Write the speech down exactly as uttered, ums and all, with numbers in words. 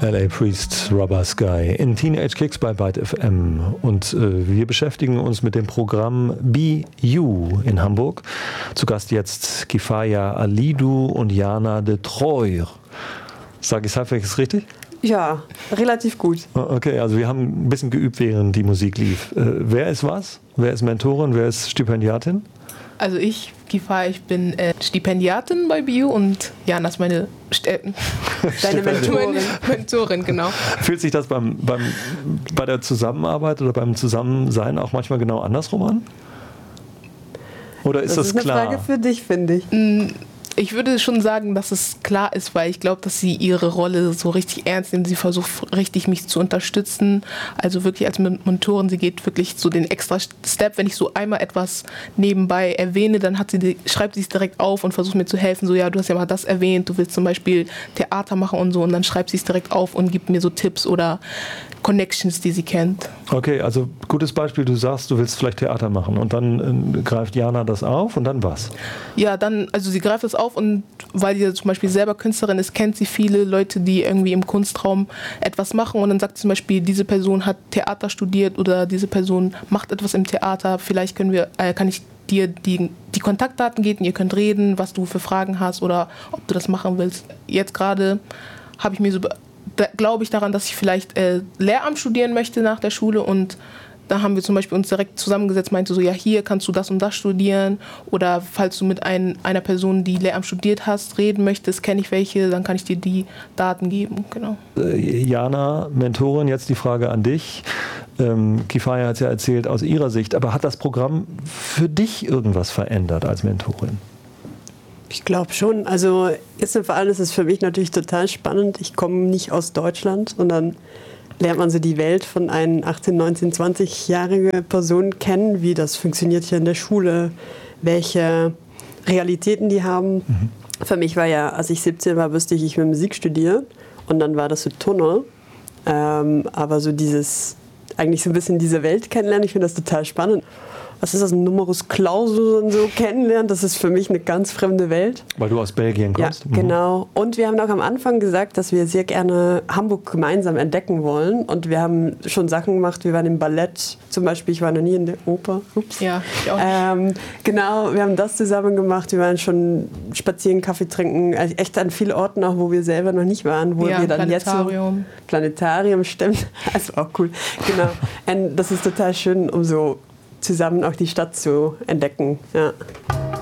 L A Priest, Rubber Sky in Teenage Kicks bei Byte F M. Und äh, wir beschäftigen uns mit dem Programm Be You in Hamburg. Zu Gast jetzt Kifaya Alidou und Jana de Troyr. Sag ich halbwegs richtig? Ja, relativ gut. Okay, also wir haben ein bisschen geübt, während die Musik lief. Äh, wer ist was? Wer ist Mentorin? Wer ist Stipendiatin? Also ich, Kifaya, ich bin äh, Stipendiatin bei B U und Jana ist meine äh, Deine Mentorin. Mentorin, genau. Fühlt sich das beim, beim, bei der Zusammenarbeit oder beim Zusammensein auch manchmal genau andersrum an? Oder ist das, das ist klar? eine Frage für dich, finde ich. Ich würde schon sagen, dass es klar ist, weil ich glaube, dass sie ihre Rolle so richtig ernst nimmt. Sie versucht richtig, mich zu unterstützen. Also wirklich als Mentorin, sie geht wirklich so den extra Step. Wenn ich so einmal etwas nebenbei erwähne, dann hat sie die, schreibt sie es direkt auf und versucht mir zu helfen. So, ja, du hast ja mal das erwähnt, du willst zum Beispiel Theater machen und so. Und dann schreibt sie es direkt auf und gibt mir so Tipps oder Connections, die sie kennt. Okay, also gutes Beispiel, du sagst, du willst vielleicht Theater machen und dann äh, greift Jana das auf und dann was? Ja, dann, also sie greift das auf und weil sie zum Beispiel selber Künstlerin ist, kennt sie viele Leute, die irgendwie im Kunstraum etwas machen und dann sagt sie zum Beispiel, diese Person hat Theater studiert oder diese Person macht etwas im Theater, vielleicht können wir, äh, kann ich dir die, die Kontaktdaten geben, ihr könnt reden, was du für Fragen hast oder ob du das machen willst. Jetzt gerade habe ich mir so Da glaube ich daran, dass ich vielleicht äh, Lehramt studieren möchte nach der Schule und da haben wir zum Beispiel uns direkt zusammengesetzt, meinte so, ja, hier kannst du das und das studieren oder falls du mit ein, einer Person, die Lehramt studiert hast, reden möchtest, kenne ich welche, dann kann ich dir die Daten geben, genau. Äh, Jana, Mentorin, jetzt die Frage an dich. Ähm, Kifaya hat es ja erzählt aus ihrer Sicht, aber hat das Programm für dich irgendwas verändert als Mentorin? Ich glaube schon. Also jetzt vor allem ist es für mich natürlich total spannend. Ich komme nicht aus Deutschland und dann lernt man so die Welt von einer achtzehn, neunzehn, zwanzig-jährigen Person kennen, wie das funktioniert hier in der Schule, welche Realitäten die haben. Mhm. Für mich war ja, als ich siebzehn war, wusste ich, ich will Musik studieren und dann war das so Tunnel. Ähm, aber so dieses, eigentlich so ein bisschen diese Welt kennenlernen, ich finde das total spannend. Was ist das, ein Numerus Clausus und so kennenlernen? Das ist für mich eine ganz fremde Welt. Weil du aus Belgien kommst? Ja, mhm. Genau. Und wir haben auch am Anfang gesagt, dass wir sehr gerne Hamburg gemeinsam entdecken wollen. Und wir haben schon Sachen gemacht, wir waren im Ballett zum Beispiel, ich war noch nie in der Oper. Ups. Ja, ich auch nicht. Ähm, genau, wir haben das zusammen gemacht. Wir waren schon spazieren, Kaffee trinken, also echt an vielen Orten auch, wo wir selber noch nicht waren. Wo ja, wir dann Planetarium. Jetzt so, Planetarium, stimmt. Das war auch cool. Genau. Und das ist total schön, um so zusammen auch die Stadt zu entdecken. Ja.